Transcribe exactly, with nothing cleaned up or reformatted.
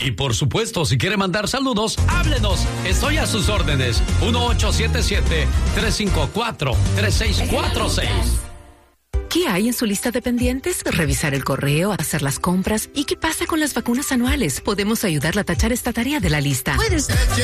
Y por supuesto, si quiere mandar saludos, háblenos. Estoy a sus órdenes. uno ocho siete siete, tres cinco cuatro, tres seis cuatro seis. ¿Qué hay en su lista de pendientes? Revisar el correo, hacer las compras. ¿Y qué pasa con las vacunas anuales? Podemos ayudarla a tachar esta tarea de la lista. Puedes